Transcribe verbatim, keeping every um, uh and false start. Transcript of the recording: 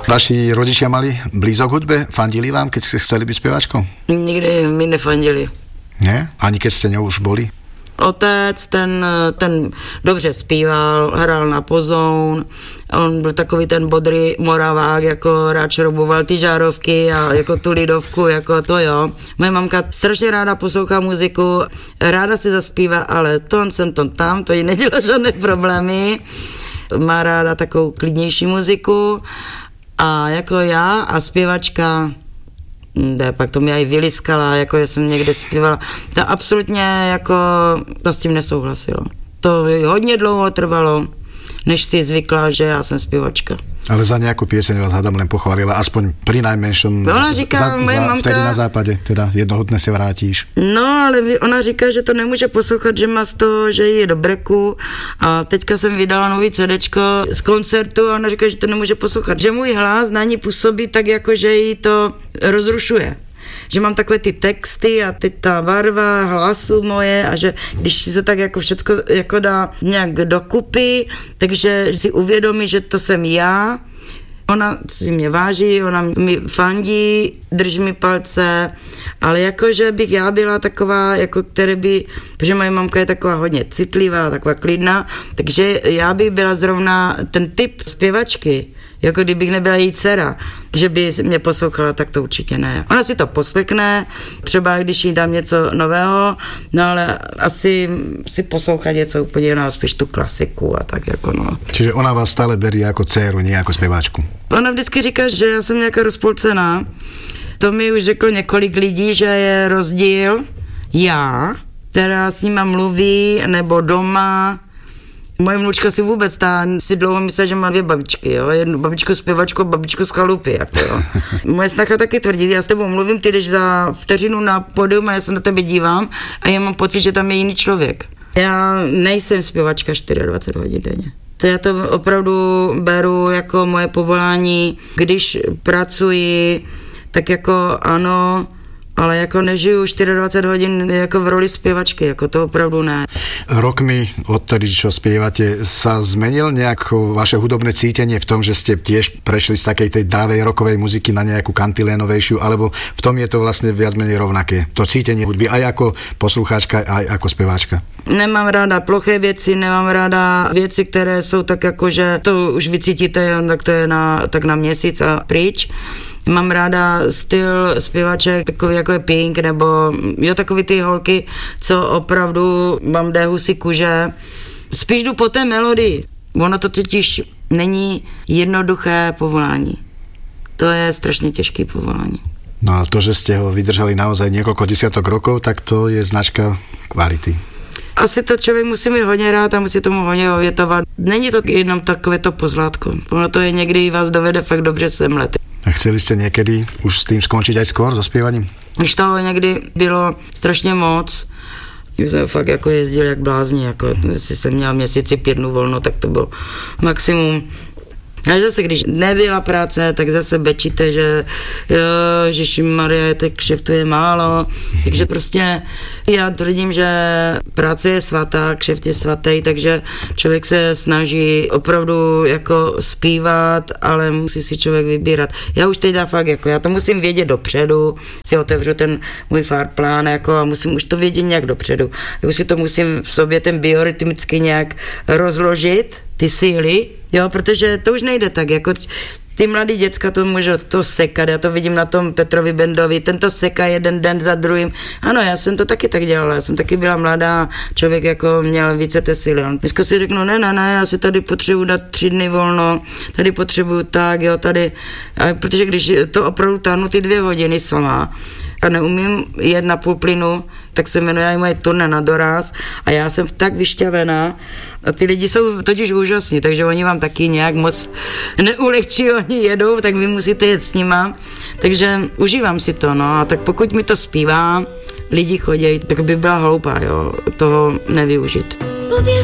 Vaši rodičia mali blízok hudbe? Fandili vám, keď ste chceli byť speváčkou? Nikdy mi nefandili. Nie? Ani keď ste ňou už boli? Otec, ten, ten dobře zpíval, hrál na pozoun, on byl takový ten bodrý Moravák, jako rád šrouboval ty žárovky a jako tu lidovku, jako to jo. Moje mamka strašně ráda poslouchá muziku, ráda si zaspívá, ale to jsem to tam, to jí nedělá žádné problémy. Má ráda takovou klidnější muziku a jako já a zpěvačka, ne, pak to mě i vyliskala, jako jsem někde zpívala. Ta absolutně jako, ta s tím nesouhlasila. To hodně dlouho trvalo, než si zvykla, že já jsem zpěvačka. Ale za nejakú pieseň vás hádam len pochválila, aspoň pri najmenšom ona říká, za, moje za, mamka, vtedy na západe, teda jednohodne se vrátíš. No, ale ona říká, že to nemůže poslouchat, že má z toho, že je do breku a teďka jsem vydala nový CDčko z koncertu a ona říká, že to nemůže poslouchat, že můj hlas na ní působí tak, jako že jí to rozrušuje. Že mám takové ty texty a teď ta barva hlasu moje a že když si to tak jako všecko jako dá nějak dokupy, takže si uvědomí, že to jsem já. Ona si mě váží, ona mi fandí, drží mi palce, ale jakože bych já byla taková, jako které by, protože moje mamka je taková hodně citlivá, taková klidná, takže já bych byla zrovna ten typ zpěvačky, jako kdybych nebyla její dcera, že by mě poslouchala, tak to určitě ne. Ona si to poslechne, třeba když jí dám něco nového, no ale asi si poslouchá něco úplně jiného, spíš tu klasiku a tak jako no. Čiže ona vás stále berie jako dceru, nie jako zpěváčku. Ona vždycky říká, že já jsem nějaká rozpolcená. To mi už řeklo několik lidí, že je rozdíl já, která s nima mluví, nebo doma. Moje vnučka si vůbec, ta si dlouho myslela, že má dvě babičky, jo? Jednu babičku zpěvačku a babičku z chalupy, jako jo. Moje snacha taky tvrdí, já s tebou mluvím, ty jdeš za vteřinu na pódium a já se na tebe dívám a já mám pocit, že tam je jiný člověk. Já nejsem zpěvačka dvacet čtyři hodin denně. To já to opravdu beru jako moje povolání, když pracuji, tak jako ano, ale jako nežiju dvacet čtyři hodin jako v roli zpěvačky, jako to opravdu ne. Rokmi odtedy, čo spievate, sa zmenil nejak vaše hudobné cítenie v tom, že ste tiež prešli z takej tej dravej rokovej muziky na nejakú kantilénovejšiu, alebo v tom je to vlastne viac menej rovnaké? To cítenie hudby aj ako poslucháčka, aj ako zpěváčka. Nemám ráda ploché věci, nemám ráda věci, které jsou tak jako, že to už vycítíte, tak to je na, tak na měsíc a pryč. Mám ráda styl zpěvaček, takový jako je Pink, nebo jo, takový ty holky, co opravdu mám jde husí kůže. Spíš jdu po té melodii. Ono to totiž není jednoduché povolání. To je strašně těžké povolání. No ale to, že ste ho vydržali naozaj niekoľko desiatok rokov, tak to je značka kvality. Asi to člověk musí mít hodně rád a musí tomu hodně ovětovat. Není to jenom takové to pozlátko. Ono to je někdy vás dovede fakt dobře semlet. A chceli ste niekedy už s tým skončiť aj skôr so spievaním? Když toho někdy bylo strašně moc, když jsem fakt jako jezdil jak blázni, jako jestli jsem měl měsíci pět dnů volno, tak to bylo maximum. A zase, když nebyla práce, tak zase bečíte, že jo, ježišmarja, tak kšeftu je málo. Takže prostě já tvrdím, že práce je svatá, kšeft je svatý, takže člověk se snaží opravdu jako zpívat, ale musí si člověk vybírat. Já už teď fakt, jako já to musím vědět dopředu, si otevřu ten můj farplán, jako a musím už to vědět nějak dopředu. Já už si to musím v sobě ten biorytmicky nějak rozložit, ty síly, jo, protože to už nejde tak, jako ty mladý děcka to můžou to sekat, já to vidím na tom Petrovi Bendovi, ten to seká jeden den za druhým. Ano, já jsem to taky tak dělala, já jsem taky byla mladá, člověk jako měl více té síly. Dneska si řeknu, ne, ne, ne, já si tady potřebuji dát tři dny volno, tady potřebuju tak, jo, tady, a protože když to opravdu táhnu ty dvě hodiny sama, a neumím jet na půl plynu, tak se jmenuje i moje turné na doraz a já jsem tak vyšťavená a ty lidi jsou totiž úžasní, takže oni vám taky nějak moc neulehčí, oni jedou, tak vy musíte jet s nima, takže užívám si to, no a tak pokud mi to zpívá, lidi chodí, tak by byla hloupá, jo, toho nevyužít. Pověz